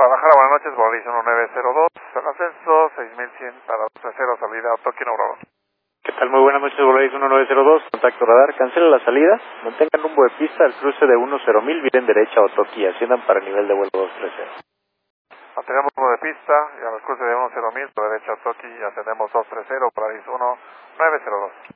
Guadalajara, buenas noches, Volaris 1902, el ascenso 6100 para 230, salida Tokio Nauro. ¿Qué tal? Muy buenas noches, Volaris 1902, contacto radar, cancela la salida, mantengan rumbo de pista al cruce de 10.000, viren derecha a Otoki, asciendan para nivel de vuelo 230. Mantenemos rumbo de pista y a los cruces de 10.000, por derecha a Toki, ascendemos 230, Volaris 1902.